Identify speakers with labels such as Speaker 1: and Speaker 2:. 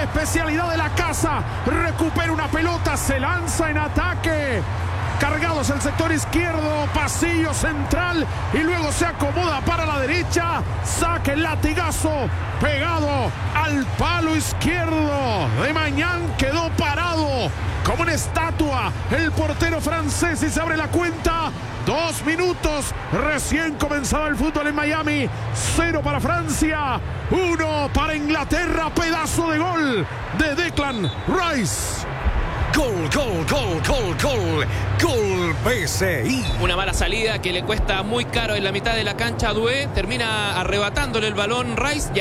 Speaker 1: especialidad de la casa. Recupera una pelota, se lanza en ataque. Cargados el sector izquierdo, pasillo central y luego se acomoda para la derecha. Saque el latigazo pegado al palo izquierdo. De Mañán quedó parado como una estatua el portero francés y se abre la cuenta. 2 minutos, recién comenzaba el fútbol en Miami. 0 para Francia, 1 para Inglaterra. Pedazo de gol de Declan Rice.
Speaker 2: Gol, gol, gol, gol, gol, gol PSI.
Speaker 3: Una mala salida que le cuesta muy caro en la mitad de la cancha a Doué. Termina arrebatándole el balón Rice.